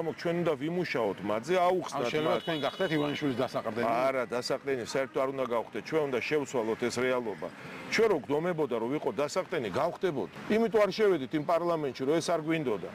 გამო ჩვენ უნდა ვიმუშაოთ მათზე, აუხსნათ. შეიძლება თქვენ გახდეთ ივანიშვილის დასაყრდენი? არა, დასაყრდენი საერთოდ არ უნდა გავხდეთ. ჩვენ უნდა შევცვალოთ ეს რეალობა. ჩვენ რო გვდომებოდა რომ ვიყო დასაყრდენი, გავხდებოდა. იმიტომ არ შევედით იმ პარლამენტში, რომ ეს არ გვინდოდა.